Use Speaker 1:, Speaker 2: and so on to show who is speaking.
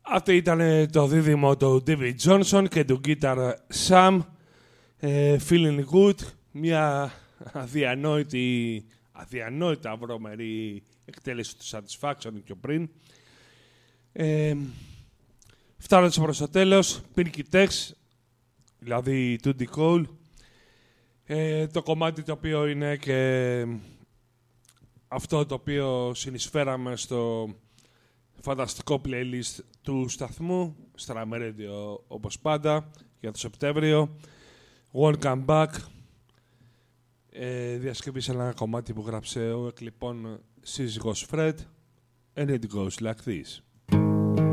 Speaker 1: Αυτό ήταν το δίδυμο του David Johnson και του Guitar Sam. Feeling Good, μια αδιανόητα βρωμερή εκτέλεση του Satisfaction πιο πριν. Φτάνοντας προς το τέλος, Pinky Tex, δηλαδή Tutti Cole. Το κομμάτι το οποίο είναι και αυτό το οποίο συνεισφέραμε στο φανταστικό playlist του σταθμού, Stram Radio όπως πάντα, για το Σεπτέμβριο. Welcome back. Διασκευή σε ένα κομμάτι που γράψε ο εκλειπών σύζυγος Fred. And it goes like this.